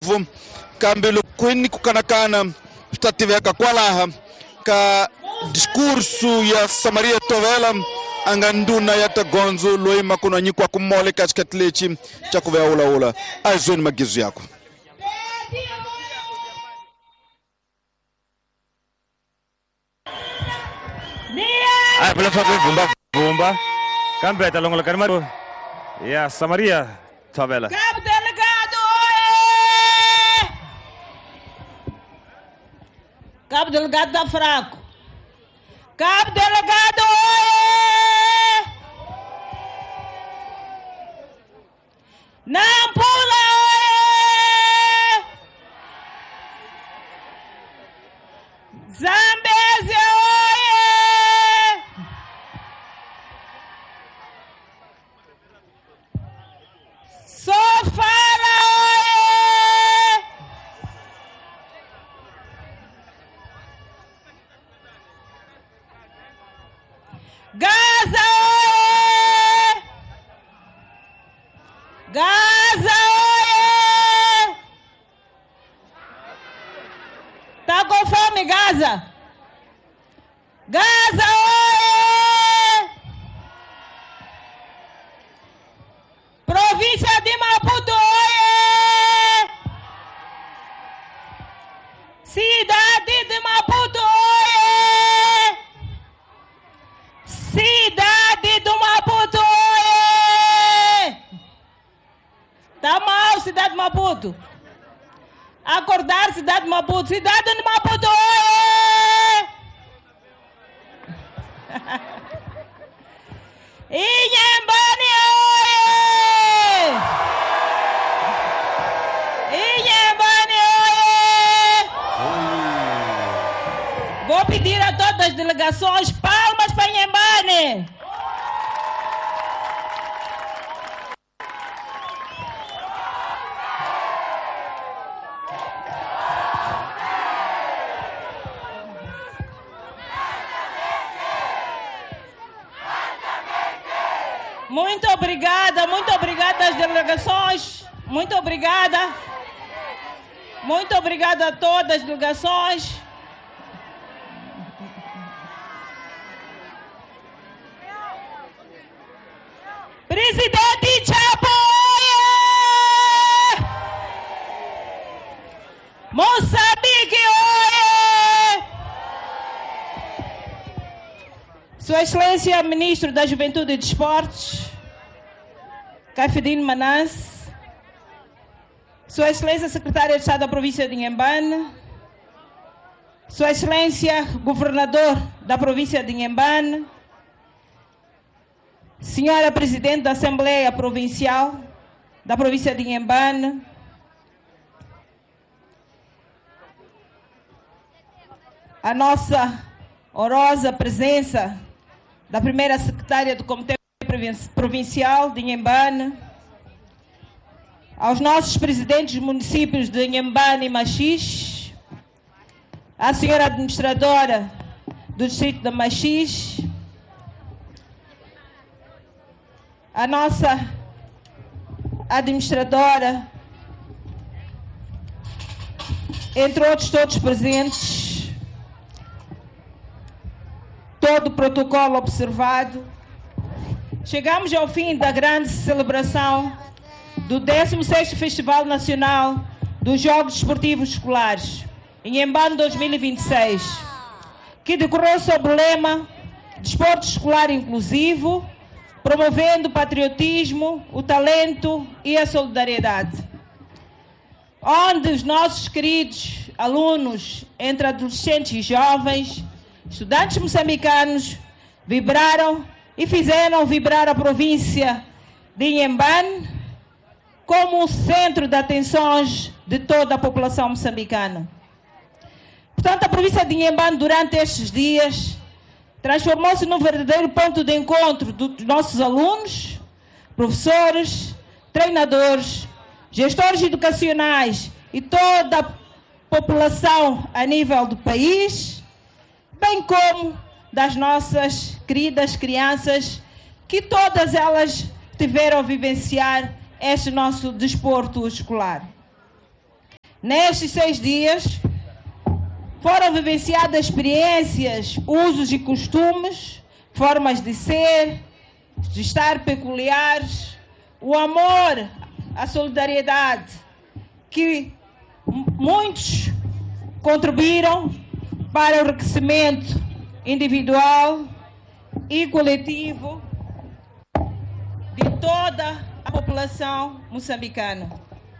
povo, cambelo quínico canacana, está tiveka qualaha, ka discurso ya Samaria Tovela, anganduna yata gonzo, loima kuna nyikwa kumole kaskatlechi, chakuve ula. Aizoni magizu yako. Ay, pala fa bumba. Campe talong la karmaru. Ya Samaria Tovela. Cabo Delegado! Cabo Delegado da Fraco. Cabo Delegado! Nampula! Zambésia! Sofala! Gaza! Gaza! Tá com fome, Gaza? Gaza! Província de Maputo! Cidade de Maputo! Cidade do Maputo! Tá mal, cidade de Maputo. Acordar, cidade de Maputo. Cidade de Maputo! Inhambane! Inhambane! Vou pedir a todas as delegações palmas para Inhambane! Muito obrigada às delegações, muito obrigada a todas as delegações. Presidente Chapo! Moçambique! Sua Excelência, Ministro da Juventude e Desportos, Cafedine Manance, Sua Excelência, Secretária de Estado da Província de Inhambane, Sua Excelência, Governador da Província de Inhambane, Senhora Presidente da Assembleia Provincial da Província de Inhambane, a nossa honrosa presença da primeira secretária do Comitê Provincial de Inhambane, aos nossos presidentes dos municípios de Inhambane e Machis, à senhora administradora do distrito de Machis, a nossa administradora, entre outros todos presentes, todo o protocolo observado. Chegamos ao fim da grande celebração do 16º Festival Nacional dos Jogos Desportivos Escolares, em Inhambane 2026, que decorreu sob o lema Desporto Escolar Inclusivo, promovendo o patriotismo, o talento e a solidariedade, onde os nossos queridos alunos, entre adolescentes e jovens, estudantes moçambicanos, vibraram e fizeram vibrar a província de Inhambane como o centro de atenções de toda a população moçambicana. Portanto, a província de Inhambane, durante estes dias, transformou-se num verdadeiro ponto de encontro dos nossos alunos, professores, treinadores, gestores educacionais e toda a população a nível do país, bem como das nossas queridas crianças, que todas elas tiveram a vivenciar este nosso desporto escolar. Nestes 6 dias, foram vivenciadas experiências, usos e costumes, formas de ser, de estar peculiares, o amor, a solidariedade, que muitos contribuíram para o enriquecimento individual e coletivo de toda a população moçambicana.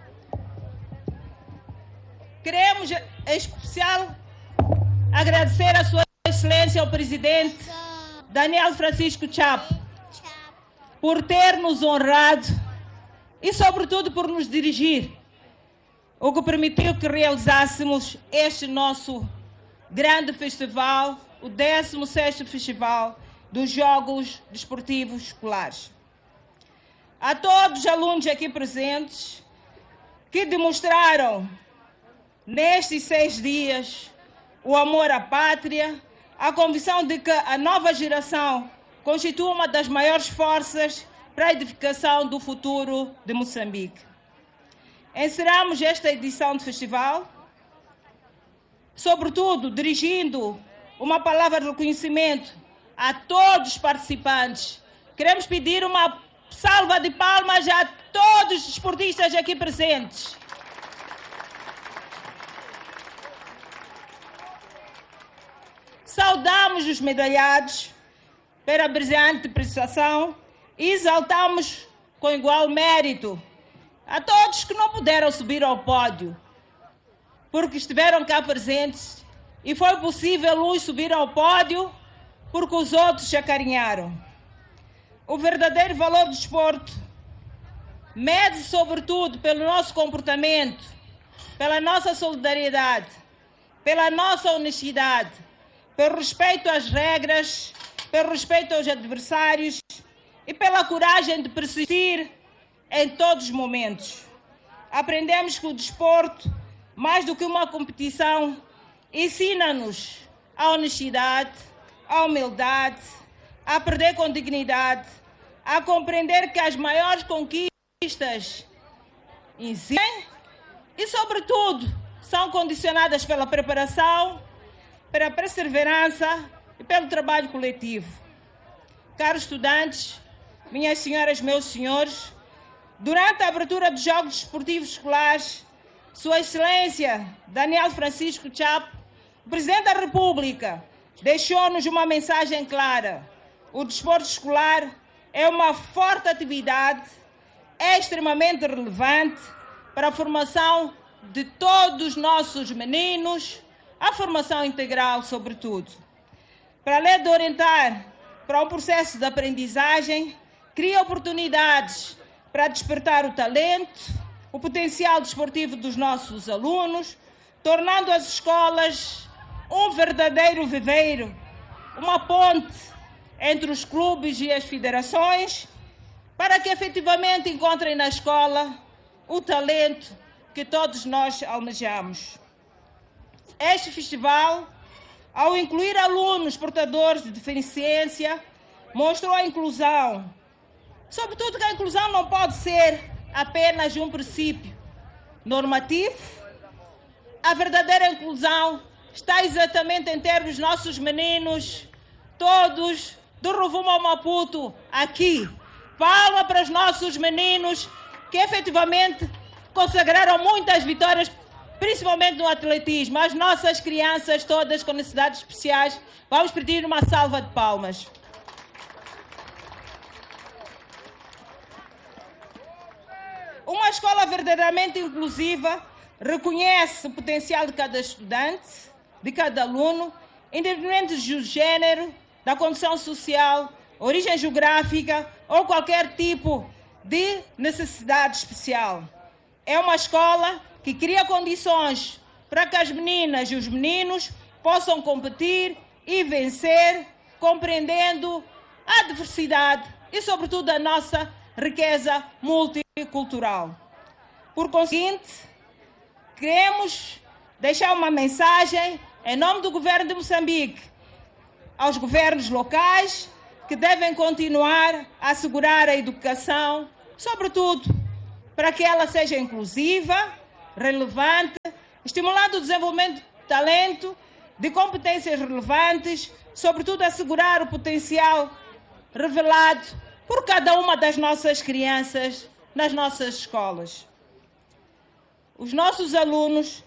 Queremos, em especial, agradecer a Sua Excelência, o Presidente Daniel Francisco Chapo, por ter nos honrado e, sobretudo, por nos dirigir, o que permitiu que realizássemos este nosso grande festival, o 16º Festival dos Jogos Desportivos Escolares. A todos os alunos aqui presentes que demonstraram nestes 6 dias o amor à pátria, a convicção de que a nova geração constitui uma das maiores forças para a edificação do futuro de Moçambique. Encerramos esta edição do festival, sobretudo dirigindo uma palavra de reconhecimento a todos os participantes. Queremos pedir uma salva de palmas a todos os desportistas aqui presentes. Saudamos os medalhados pela brilhante prestação e exaltamos com igual mérito a todos que não puderam subir ao pódio, porque estiveram cá presentes e foi possível uns subir ao pódio porque os outros se acarinharam. O verdadeiro valor do desporto mede sobretudo pelo nosso comportamento, pela nossa solidariedade, pela nossa honestidade, pelo respeito às regras, pelo respeito aos adversários e pela coragem de persistir em todos os momentos. Aprendemos que o desporto, mais do que uma competição, ensina-nos a honestidade, a humildade, a perder com dignidade, a compreender que as maiores conquistas existem e, sobretudo, são condicionadas pela preparação, pela perseverança e pelo trabalho coletivo. Caros estudantes, minhas senhoras, meus senhores, durante a abertura dos Jogos Desportivos Escolares, Sua Excelência Daniel Francisco Chapo, o Presidente da República, deixou-nos uma mensagem clara. O desporto escolar é uma forte atividade, é extremamente relevante para a formação de todos os nossos meninos, a formação integral, sobretudo. Para além de orientar para um processo de aprendizagem, cria oportunidades para despertar o talento, o potencial desportivo dos nossos alunos, tornando as escolas um verdadeiro viveiro, uma ponte entre os clubes e as federações, para que efetivamente encontrem na escola o talento que todos nós almejamos. Este festival, ao incluir alunos portadores de deficiência, mostrou a inclusão. Sobretudo que a inclusão não pode ser apenas um princípio normativo. A verdadeira inclusão está exatamente em ter os nossos meninos, todos, do Rovuma ao Maputo, aqui. Palma para os nossos meninos que efetivamente consagraram muitas vitórias, principalmente no atletismo. As nossas crianças todas com necessidades especiais, vamos pedir uma salva de palmas. Uma escola verdadeiramente inclusiva reconhece o potencial de cada estudante, de cada aluno, independente do gênero, da condição social, origem geográfica ou qualquer tipo de necessidade especial. É uma escola que cria condições para que as meninas e os meninos possam competir e vencer, compreendendo a diversidade e, sobretudo, a nossa riqueza multicultural. Por conseguinte, queremos deixar uma mensagem em nome do Governo de Moçambique aos governos locais que devem continuar a assegurar a educação, sobretudo para que ela seja inclusiva, relevante estimulando o desenvolvimento de talento, de competências relevantes, sobretudo assegurar o potencial revelado por cada uma das nossas crianças nas nossas escolas. Os nossos alunos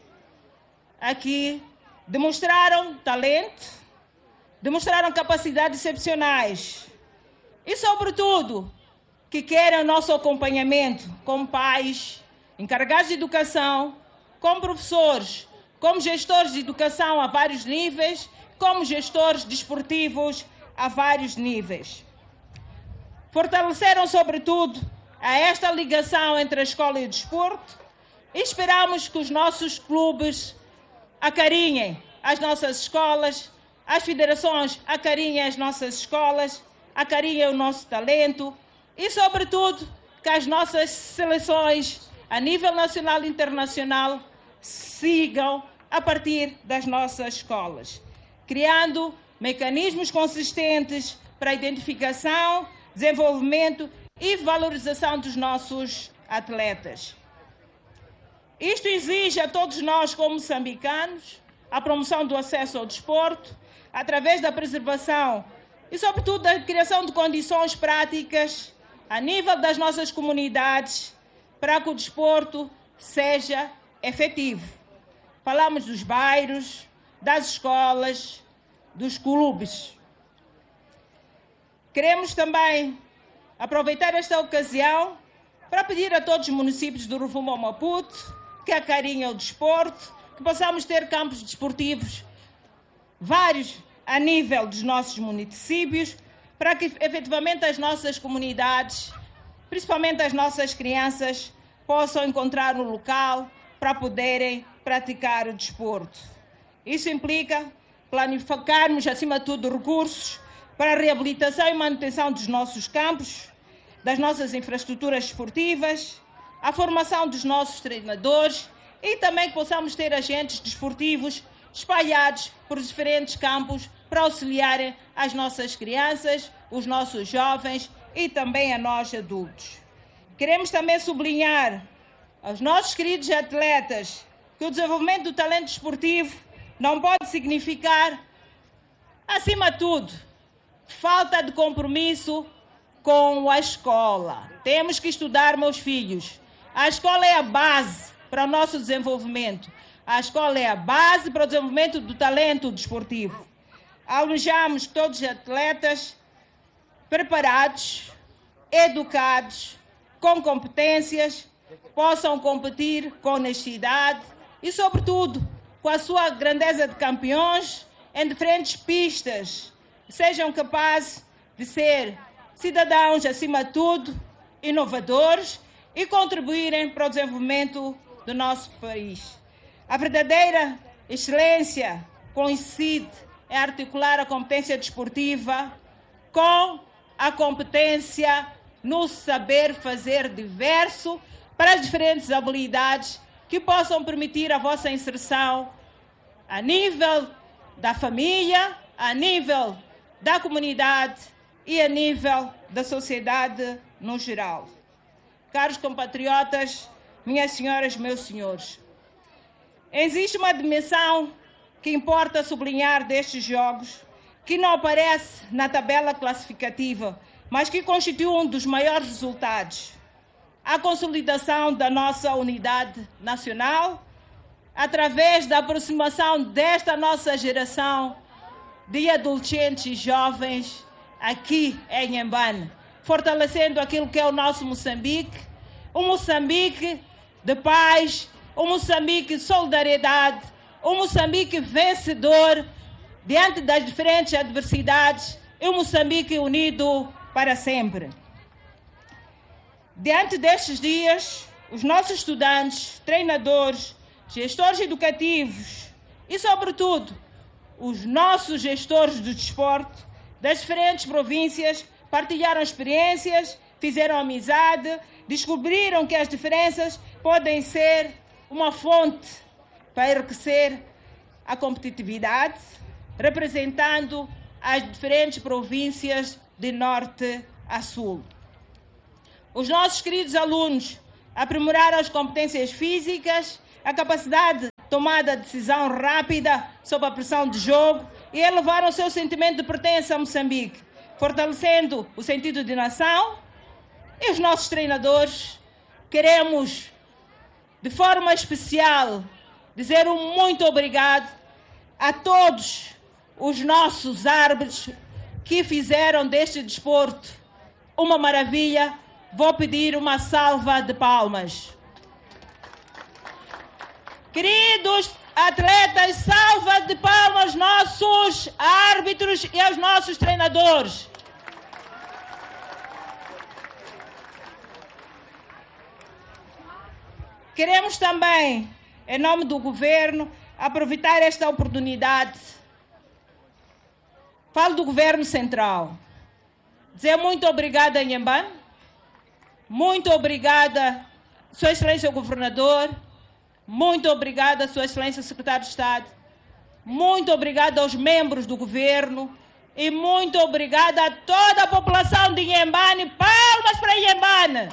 aqui demonstraram talento, demonstraram capacidades excepcionais e, sobretudo, que querem o nosso acompanhamento como pais, encarregados de educação, como professores, como gestores de educação a vários níveis, como gestores desportivos a vários níveis. Fortaleceram, sobretudo, a esta ligação entre a escola e o desporto e esperamos que os nossos clubes acarinhem as nossas escolas, as federações acarinhem as nossas escolas, acarinhem o nosso talento e, sobretudo, que as nossas seleções a nível nacional e internacional sigam a partir das nossas escolas, criando mecanismos consistentes para a identificação, desenvolvimento e valorização dos nossos atletas. Isto exige a todos nós, como moçambicanos, a promoção do acesso ao desporto, através da preservação e, sobretudo, da criação de condições práticas a nível das nossas comunidades para que o desporto seja efetivo. Falamos dos bairros, das escolas, dos clubes. Queremos também aproveitar esta ocasião para pedir a todos os municípios do Rovuma ao Maputo que acarinhem o desporto, que possamos ter campos desportivos vários a nível dos nossos municípios, para que efetivamente as nossas comunidades, principalmente as nossas crianças, possam encontrar um local para poderem praticar o desporto. Isso implica planificarmos, acima de tudo, recursos para a reabilitação e manutenção dos nossos campos, das nossas infraestruturas esportivas, a formação dos nossos treinadores e também que possamos ter agentes desportivos espalhados por diferentes campos para auxiliarem as nossas crianças, os nossos jovens e também a nós adultos. Queremos também sublinhar aos nossos queridos atletas que o desenvolvimento do talento desportivo não pode significar, acima de tudo, falta de compromisso com a escola. Temos que estudar, meus filhos. A escola é a base para o nosso desenvolvimento. A escola é a base para o desenvolvimento do talento desportivo. Almejamos que todos os atletas preparados, educados, com competências, possam competir com honestidade e, sobretudo, com a sua grandeza de campeões em diferentes pistas, sejam capazes de ser cidadãos, acima de tudo, inovadores e contribuírem para o desenvolvimento do nosso país. A verdadeira excelência coincide em articular a competência desportiva com a competência no saber fazer diverso para as diferentes habilidades que possam permitir a vossa inserção a nível da família, a nível da comunidade e a nível da sociedade no geral. Caros compatriotas, minhas senhoras, meus senhores, existe uma dimensão que importa sublinhar destes jogos, que não aparece na tabela classificativa, mas que constitui um dos maiores resultados. A consolidação da nossa unidade nacional, através da aproximação desta nossa geração de adolescentes e jovens aqui em Inhambane, fortalecendo aquilo que é o nosso Moçambique, um Moçambique de paz, um Moçambique de solidariedade, um Moçambique vencedor diante das diferentes adversidades e um Moçambique unido para sempre. Diante destes dias, os nossos estudantes, treinadores, gestores educativos e, sobretudo, os nossos gestores do desporto das diferentes províncias partilharam experiências, fizeram amizade, descobriram que as diferenças podem ser uma fonte para enriquecer a competitividade, representando as diferentes províncias de norte a sul. Os nossos queridos alunos aprimoraram as competências físicas, a capacidade tomada de decisão rápida sob a pressão de jogo e elevaram o seu sentimento de pertença a Moçambique, fortalecendo o sentido de nação. E os nossos treinadores, queremos, de forma especial, dizer um muito obrigado a todos os nossos árbitros que fizeram deste desporto uma maravilha. Vou pedir uma salva de palmas. Queridos atletas, salva de palmas aos nossos árbitros e aos nossos treinadores. Queremos também, em nome do governo, aproveitar esta oportunidade. Falo do governo central. Dizer muito obrigada, Inhambane. Muito obrigada, Sua Excelência o Governador. Muito obrigada, Sua Excelência o Secretário de Estado. Muito obrigada aos membros do governo. E muito obrigada a toda a população de Inhambane. Palmas para Inhambane!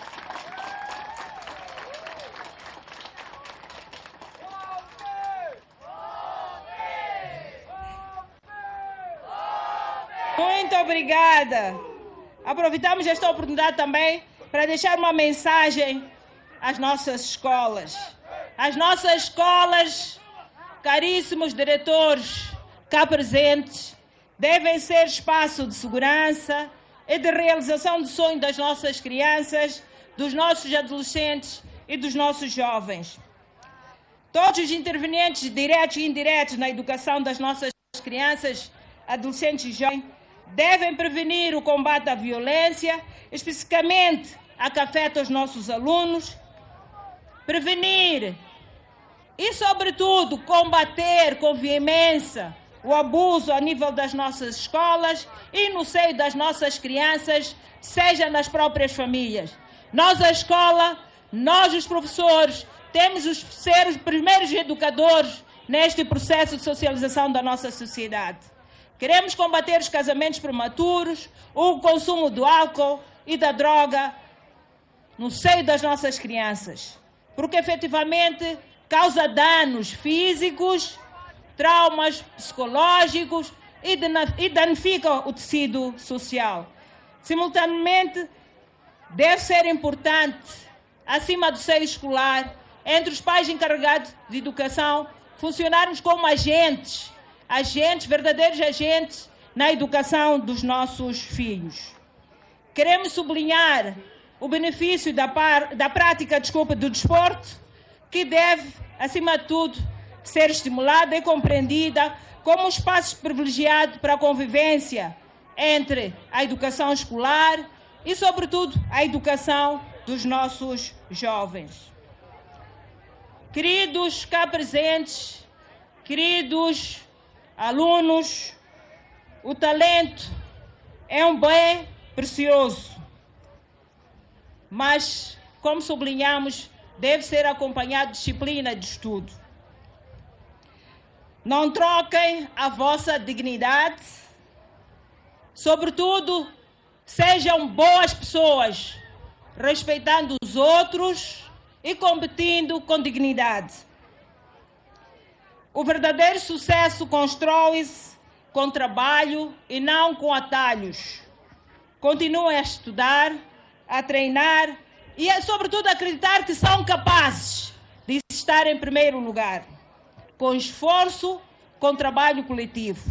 Muito obrigada. Aproveitamos esta oportunidade também para deixar uma mensagem às nossas escolas. As nossas escolas, caríssimos diretores cá presentes, devem ser espaço de segurança e de realização do sonho das nossas crianças, dos nossos adolescentes e dos nossos jovens. Todos os intervenientes diretos e indiretos na educação das nossas crianças, adolescentes e jovens devem prevenir o combate à violência, especificamente a que afeta os nossos alunos, prevenir e, sobretudo, combater com veemência o abuso a nível das nossas escolas e no seio das nossas crianças, seja nas próprias famílias. Nós, a escola, nós, os professores, temos de ser os primeiros educadores neste processo de socialização da nossa sociedade. Queremos combater os casamentos prematuros, o consumo do álcool e da droga no seio das nossas crianças, porque efetivamente causa danos físicos, traumas psicológicos e danifica o tecido social. Simultaneamente, deve ser importante, acima do seio escolar, entre os pais encarregados de educação, funcionarmos como agentes, verdadeiros agentes na educação dos nossos filhos. Queremos sublinhar o benefício da prática do desporto, que deve, acima de tudo, ser estimulada e compreendida como um espaço privilegiado para a convivência entre a educação escolar e, sobretudo, a educação dos nossos jovens. Queridos cá presentes, queridos alunos, o talento é um bem precioso, mas, como sublinhamos, deve ser acompanhado de disciplina de estudo. Não troquem a vossa dignidade, sobretudo, sejam boas pessoas, respeitando os outros e competindo com dignidade. O verdadeiro sucesso constrói-se com trabalho e não com atalhos. Continuem a estudar, a treinar e, sobretudo, a acreditar que são capazes de estar em primeiro lugar, com esforço, com trabalho coletivo.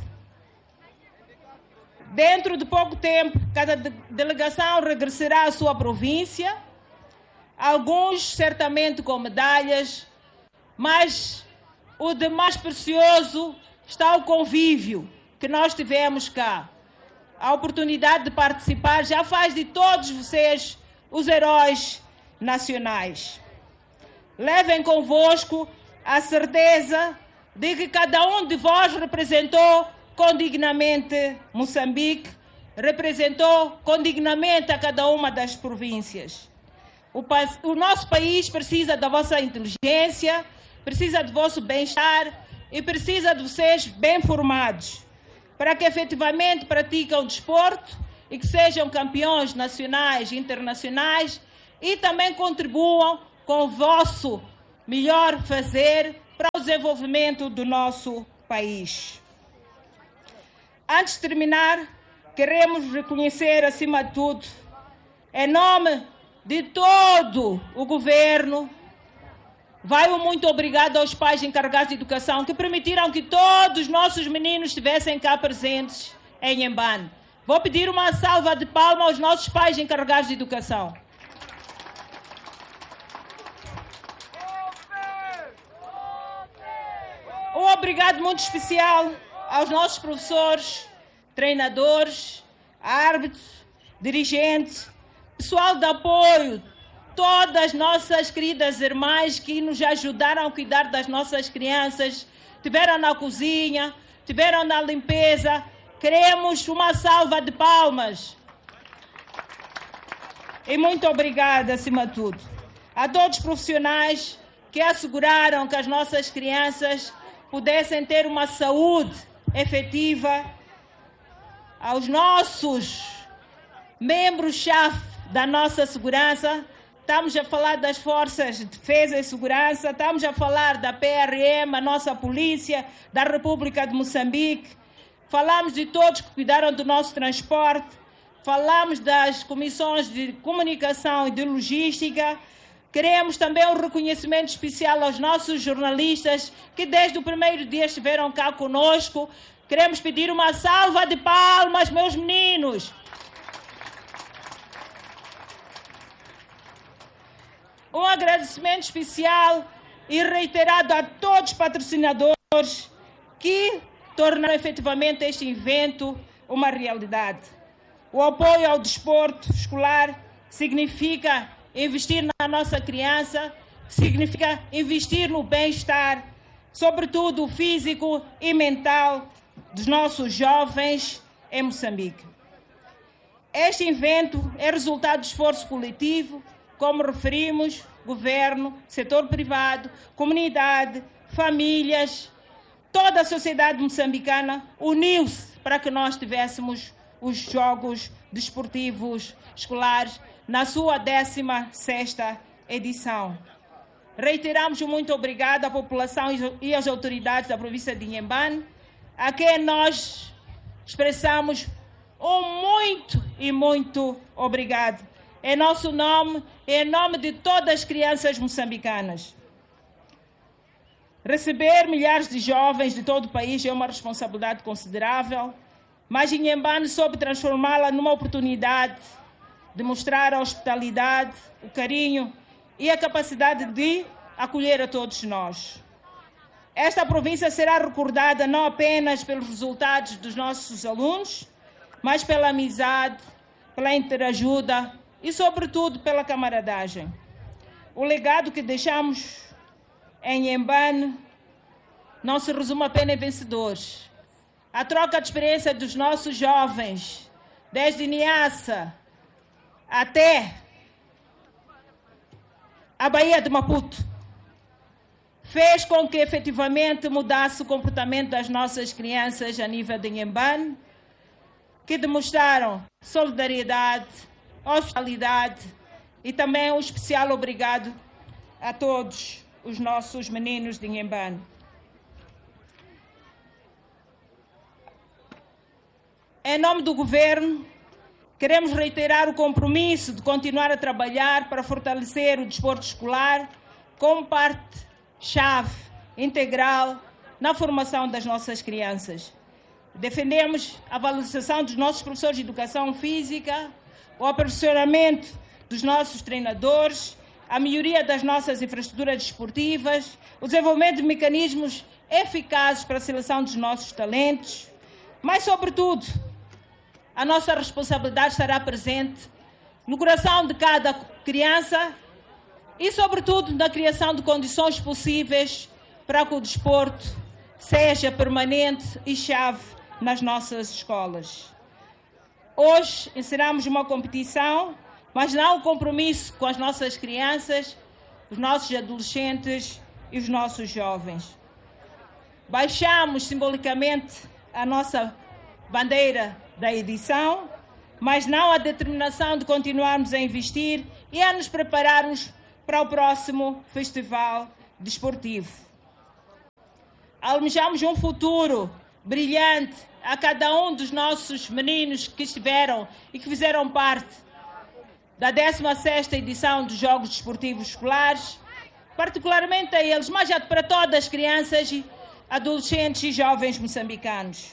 Dentro de pouco tempo, cada delegação regressará à sua província, alguns certamente com medalhas, mas o de mais precioso está o convívio que nós tivemos cá. A oportunidade de participar já faz de todos vocês os heróis nacionais. Levem convosco a certeza de que cada um de vós representou condignamente Moçambique, representou condignamente a cada uma das províncias. O nosso país precisa da vossa inteligência, precisa do vosso bem-estar e precisa de vocês bem formados, para que efetivamente pratiquem o desporto e que sejam campeões nacionais e internacionais e também contribuam com o vosso melhor fazer para o desenvolvimento do nosso país. Antes de terminar, queremos reconhecer, acima de tudo, em nome de todo o governo, vai um muito obrigado aos pais encarregados de educação que permitiram que todos os nossos meninos estivessem cá presentes em Inhambane. Vou pedir uma salva de palmas aos nossos pais encarregados de educação. Um obrigado muito especial aos nossos professores, treinadores, árbitros, dirigentes, pessoal de apoio, todas as nossas queridas irmãs que nos ajudaram a cuidar das nossas crianças, estiveram na cozinha, estiveram na limpeza. Queremos uma salva de palmas. E muito obrigada, acima de tudo, a todos os profissionais que asseguraram que as nossas crianças pudessem ter uma saúde efetiva, aos nossos membros-chave da nossa segurança. Estamos a falar das Forças de Defesa e Segurança, estamos a falar da PRM, a nossa polícia, da República de Moçambique, falamos de todos que cuidaram do nosso transporte, falamos das comissões de comunicação e de logística. Queremos também um reconhecimento especial aos nossos jornalistas que desde o primeiro dia estiveram cá conosco. Queremos pedir uma salva de palmas, meus meninos. Um agradecimento especial e reiterado a todos os patrocinadores que tornaram efetivamente este evento uma realidade. O apoio ao desporto escolar significa investir na nossa criança, significa investir no bem-estar, sobretudo físico e mental dos nossos jovens em Moçambique. Este evento é resultado de esforço coletivo, como referimos, governo, setor privado, comunidade, famílias, toda a sociedade moçambicana uniu-se para que nós tivéssemos os Jogos Desportivos Escolares na sua 16ª edição. Reiteramos um muito obrigado à população e às autoridades da província de Inhambane, a quem nós expressamos um muito obrigado. Em nosso nome e em nome de todas as crianças moçambicanas. Receber milhares de jovens de todo o país é uma responsabilidade considerável, mas Inhambane soube transformá-la numa oportunidade de mostrar a hospitalidade, o carinho e a capacidade de acolher a todos nós. Esta província será recordada não apenas pelos resultados dos nossos alunos, mas pela amizade, pela interajuda e, sobretudo, pela camaradagem. O legado que deixamos em Inhambane não se resume apenas em vencedores. A troca de experiência dos nossos jovens, desde Niassa até a Baía de Maputo, fez com que efetivamente mudasse o comportamento das nossas crianças a nível de Inhambane, que demonstraram solidariedade, hospitalidade e também um especial obrigado a todos os nossos meninos de Inhambane. Em nome do governo, queremos reiterar o compromisso de continuar a trabalhar para fortalecer o desporto escolar como parte-chave integral na formação das nossas crianças. Defendemos a valorização dos nossos professores de educação física, o aperfeiçoamento dos nossos treinadores, a melhoria das nossas infraestruturas desportivas, o desenvolvimento de mecanismos eficazes para a seleção dos nossos talentos, mas, sobretudo, a nossa responsabilidade estará presente no coração de cada criança e, sobretudo, na criação de condições possíveis para que o desporto seja permanente e chave nas nossas escolas. Hoje encerramos uma competição, mas não um compromisso com as nossas crianças, os nossos adolescentes e os nossos jovens. Baixamos simbolicamente a nossa bandeira da edição, mas não a determinação de continuarmos a investir e a nos prepararmos para o próximo festival desportivo. almejamos um futuro brilhante a cada um dos nossos meninos que estiveram e que fizeram parte da 16ª edição dos Jogos Desportivos Escolares, particularmente a eles, mas já para todas as crianças, adolescentes e jovens moçambicanos.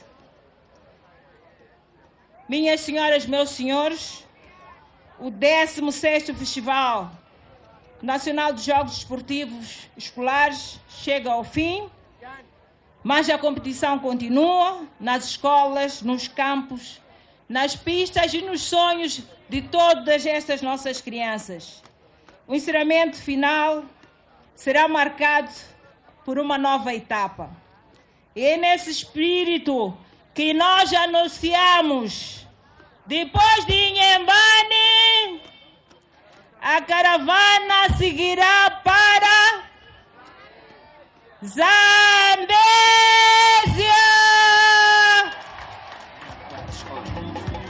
Minhas senhoras, meus senhores, o 16º Festival Nacional dos Jogos Desportivos Escolares chega ao fim, mas a competição continua nas escolas, nos campos, nas pistas e nos sonhos de todas estas nossas crianças. O encerramento final será marcado por uma nova etapa. E é nesse espírito que nós anunciamos, depois de Inhambane, a caravana seguirá para Zambézia.